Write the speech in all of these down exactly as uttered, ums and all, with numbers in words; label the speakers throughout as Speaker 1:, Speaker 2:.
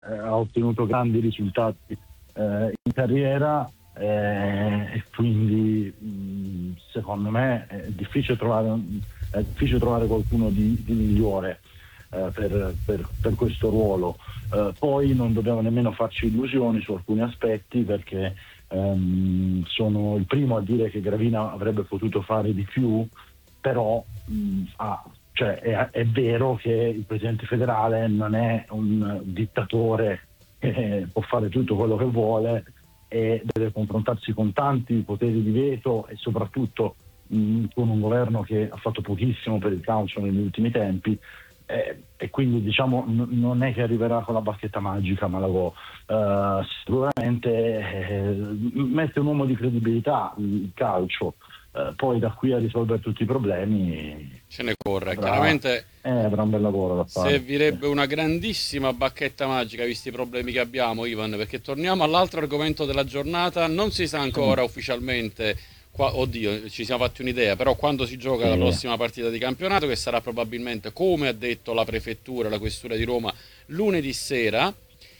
Speaker 1: eh, ha ottenuto grandi risultati eh, in carriera, eh, e quindi mh, secondo me è difficile trovare, è difficile trovare qualcuno di, di migliore eh, per, per, per questo ruolo. Eh, poi non dobbiamo nemmeno farci illusioni su alcuni aspetti, perché ehm, sono il primo a dire che Gravina avrebbe potuto fare di più, però mh, ha Cioè, è, è vero che il presidente federale non è un dittatore che può fare tutto quello che vuole e deve confrontarsi con tanti poteri di veto e soprattutto mh, con un governo che ha fatto pochissimo per il calcio negli ultimi tempi, eh, e quindi diciamo n- non è che arriverà con la bacchetta magica, ma lo, eh, sicuramente eh, mette un uomo di credibilità il calcio. Uh, poi da qui a risolvere tutti i problemi
Speaker 2: Ce ne corre.
Speaker 1: avrà,
Speaker 2: Chiaramente
Speaker 1: eh, avrà un bel lavoro da fare. Sì.
Speaker 2: servirebbe una grandissima bacchetta magica, visti i problemi che abbiamo, Ivan, perché torniamo all'altro argomento della giornata. Non si sa
Speaker 1: Sì.
Speaker 2: ancora ufficialmente, qua, oddio, ci siamo fatti un'idea, però quando si gioca la
Speaker 1: Sì.
Speaker 2: prossima partita di campionato, che sarà probabilmente, come ha detto la prefettura, la questura di Roma, lunedì sera.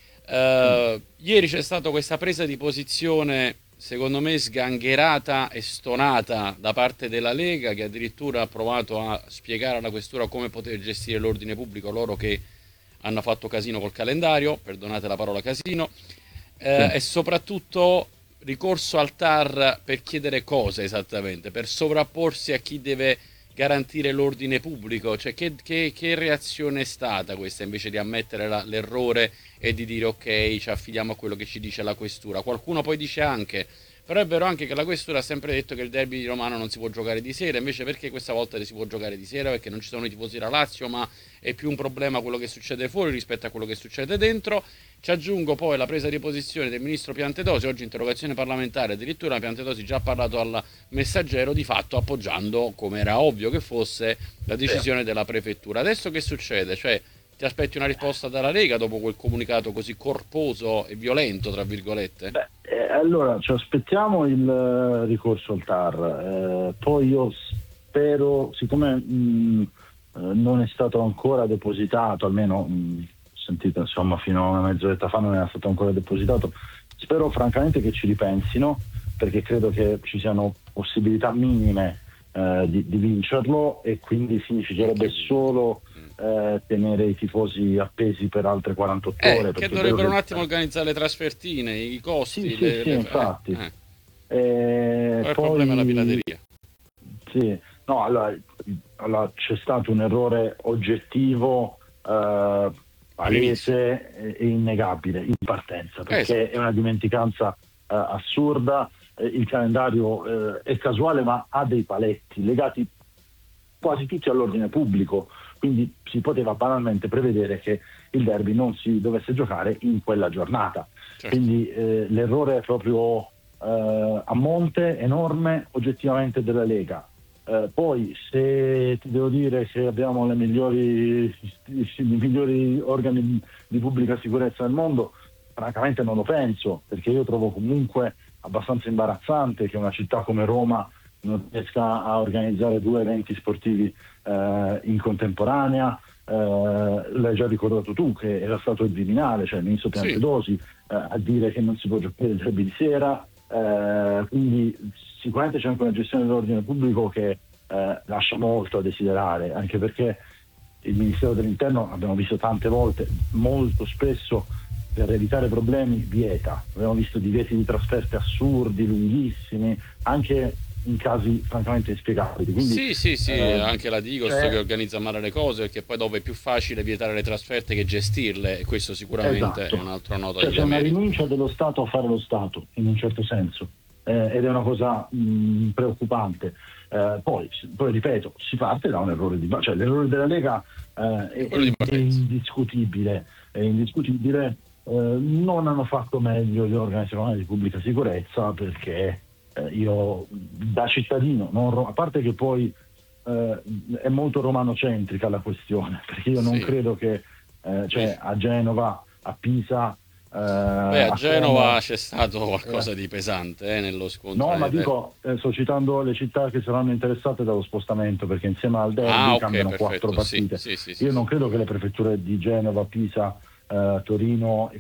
Speaker 1: Sì.
Speaker 2: Eh, ieri c'è stata questa presa di posizione, secondo me, sgangherata e stonata da parte della Lega, che addirittura ha provato a spiegare alla questura come poter gestire l'ordine pubblico, loro che hanno fatto casino col calendario, perdonate la parola casino,
Speaker 1: Sì.
Speaker 2: eh, e soprattutto ricorso al T A R per chiedere cosa esattamente, per sovrapporsi a chi deve garantire l'ordine pubblico. Cioè, che, che- che reazione è stata questa, invece di ammettere la- l'errore e di dire ok, ci affidiamo a quello che ci dice la questura? Qualcuno poi dice anche, però è vero anche che la questura ha sempre detto che il derby di Romano non si può giocare di sera, invece perché questa volta si può giocare di sera? Perché non ci sono i tifosi della Lazio, ma è più un problema quello che succede fuori rispetto a quello che succede dentro. Ci aggiungo poi la presa di posizione del ministro Piantedosi, oggi interrogazione parlamentare, addirittura Piantedosi già ha parlato al Messaggero, di fatto appoggiando, come era ovvio che fosse, la
Speaker 1: Sì.
Speaker 2: decisione della prefettura. Adesso che succede? Cioè, ti aspetti una risposta dalla Lega dopo quel comunicato così corposo e violento, tra virgolette?
Speaker 1: Beh, eh, allora ci aspettiamo il eh, ricorso al T A R, eh, poi io spero, siccome mh, eh, non è stato ancora depositato, almeno mh, ho sentito insomma fino a una mezz'oretta fa non era stato ancora depositato, spero francamente che ci ripensino, perché credo che ci siano possibilità minime eh, di, di vincerlo, e quindi significherebbe solo eh, tenere i tifosi appesi per altre quarantotto
Speaker 2: Eh,
Speaker 1: ore,
Speaker 2: che
Speaker 1: perché credo
Speaker 2: dovrebbero un
Speaker 1: che
Speaker 2: attimo organizzare le trasfertine, i
Speaker 1: sì,
Speaker 2: costi,
Speaker 1: sì,
Speaker 2: le,
Speaker 1: sì,
Speaker 2: le- eh,
Speaker 1: infatti.
Speaker 2: eh.
Speaker 1: E
Speaker 2: Poi il problema è la
Speaker 1: poi
Speaker 2: pirateria.
Speaker 1: sì, no, allora, allora, c'è stato un errore oggettivo, eh,
Speaker 2: All'inizio.
Speaker 1: palese e, e innegabile in partenza,
Speaker 2: Eh,
Speaker 1: perché è
Speaker 2: esatto.
Speaker 1: una dimenticanza eh, assurda. Eh, il calendario eh, è casuale, ma ha dei paletti legati quasi tutti all'ordine pubblico, quindi si poteva banalmente prevedere che il derby non si dovesse giocare in quella giornata.
Speaker 2: Certo.
Speaker 1: Quindi eh, l'errore è proprio eh, a monte, enorme, oggettivamente, della Lega. Eh, poi se ti devo dire che abbiamo le migliori, i migliori organi di pubblica sicurezza del mondo, francamente non lo penso, perché io trovo comunque abbastanza imbarazzante che una città come Roma non riesca a organizzare due eventi sportivi eh, in contemporanea. Eh, l'hai già ricordato tu che era stato il Viminale, cioè il ministro
Speaker 2: Sì.
Speaker 1: Piantedosi, eh, a dire che non si può giocare il derby di sera, eh, quindi sicuramente c'è anche una gestione dell'ordine pubblico che eh, lascia molto a desiderare, anche perché il Ministero dell'Interno, abbiamo visto tante volte, molto spesso per evitare problemi vieta. Abbiamo visto divieti di trasferte assurdi, lunghissimi, anche in casi francamente inspiegabili. Quindi
Speaker 2: Sì, sì, sì,
Speaker 1: eh,
Speaker 2: anche la Digos che
Speaker 1: c'è
Speaker 2: organizza male le cose, perché poi dopo è più facile vietare le trasferte che gestirle, e questo sicuramente è
Speaker 1: esatto,
Speaker 2: un'altra nota
Speaker 1: cioè
Speaker 2: di
Speaker 1: c'è una
Speaker 2: demerito.
Speaker 1: rinuncia dello Stato a fare lo Stato in un certo senso, eh, ed è una cosa mh, preoccupante. Eh, poi, poi ripeto, si parte da un errore di base, cioè l'errore della Lega eh,
Speaker 2: È
Speaker 1: è,
Speaker 2: quello di
Speaker 1: è
Speaker 2: partenza.
Speaker 1: indiscutibile, è indiscutibile. Eh, non hanno fatto meglio gli organi nazionali di pubblica sicurezza, perché eh, io da cittadino, non ro- a parte che poi eh, è molto romanocentrica la questione, perché io non
Speaker 2: Sì.
Speaker 1: credo che eh, cioè, a Genova, a Pisa, eh,
Speaker 2: Beh, a
Speaker 1: a
Speaker 2: Genova
Speaker 1: Como,
Speaker 2: c'è stato
Speaker 1: eh,
Speaker 2: qualcosa di pesante eh, nello scontro.
Speaker 1: no, ma
Speaker 2: eh, de-
Speaker 1: dico, eh, sto citando le città che saranno interessate dallo spostamento, perché insieme al
Speaker 2: Ah,
Speaker 1: derby
Speaker 2: ok,
Speaker 1: cambiano quattro
Speaker 2: perfetto. Sì,
Speaker 1: partite.
Speaker 2: sì, sì, sì,
Speaker 1: Io non
Speaker 2: sì.
Speaker 1: credo che le prefetture di Genova, Pisa eh, Torino